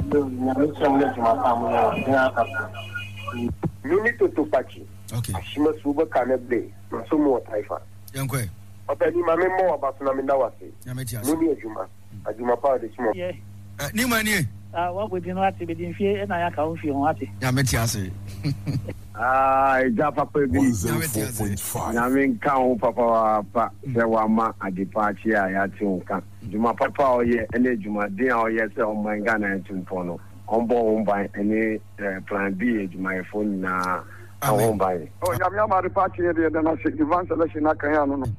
Minute to Pachi. Okay. Ashima Suba Canable, Masumo Taifa. Yankwe. Openi mamemo abasuna mindawase. Yametias. Muni Ajuma. Ajuma pa de chimo. Yeah. Ni mani. What would you know at the fee and I can't feel what? Yametias. Japa Pebi 104.5. Namin Kao Papa Pa Sewama at the party I had to come. Juma Papa or ye any Juma Dia or yes on my Ghana and Tumpono. On board by any plan B my phone na home by. Oh, Yama the party then I said Ivan selection I can.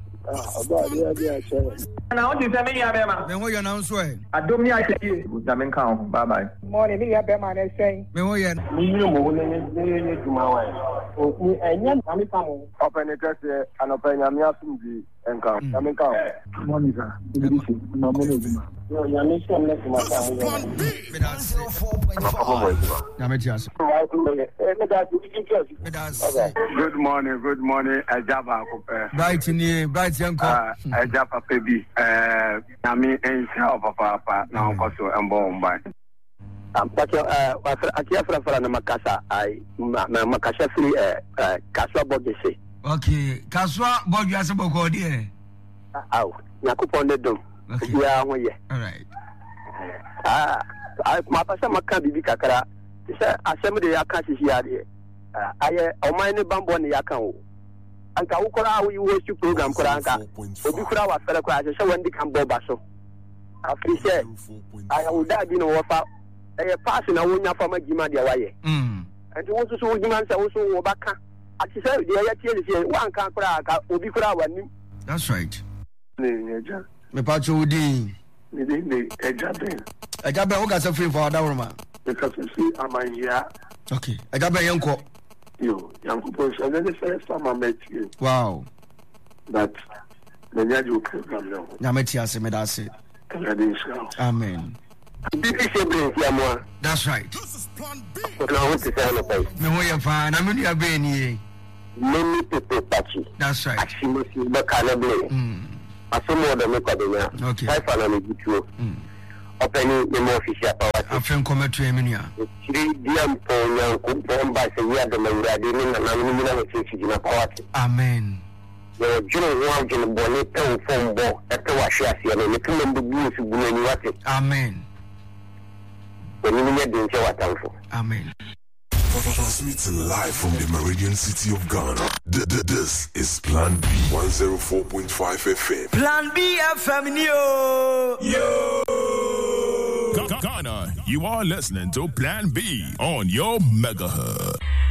Na o ti se me ya be ma. Me wo ya na nso e. Adom ni a se yi. Jamin kan. Bye bye. Morning, me ya be man say. Me wo ya. Ni mo ne Juma wa. O ni enya na mi pamo. Open it say anopen ya mi asumbi enka. Jamin kan. Morning, sir. No more Juma. Yo ya mi se me Juma kan. 104.5. Yametias. Good morning, Ajaba. Bright ni, bright yanko. Ajaba Pebi. Nami Ensa Papa, now also Mbomba. Akia fra na makasa ai makasa free kaswa bogese. Okay, kaswa bogu asebo ko de. Aw, yakupon de dom. Ya ho ye. All right. Ma pasa makka bibi kakara. Tisa asem de yakasi hiya de. Aye o mai ne bambo ne yakan o. Anka ukora awu yi host program kora anka. Obi kura wa fere kora se wandi kan boba so. Afrise. Aya uda bi no wofa. Pass na wonya fama gima de waye. And you want to so gima nsa wo so wo baka. Ati se de ya tie le se wan kan kora aka obi kura wa nim. That's right. Neja. Me pa cho udi. Ni de Ejabe. Ejabe o ga se free for that woman. Because you see Amaya. Okay. Ejabe yanko. Yo, Yanko, so then the first time I met you. Wow. That the Nyajo program now. Yametias me da se. Amen. That's right. This is Plan B. Me wo ya fa na me nua be ni. Many people touchy. That's right. Actually, the canable. Asomo de me kwadenya. Okay. Five na me gitu. Opening the more official power. Afren come to emenia. 3 DM for young bomba se ya de mawura de ni na mi na chechi na power. Amen. Yo juro wa juro bole pen fon bo e te wa hwe ase no me tum bu bu su bu ni wate. Amen. Amen. Transmitting live from the Meridian City of Ghana. This is Plan B 104.5 FM. Plan B FM, yo! Ghana, you are listening to Plan B on your megahertz.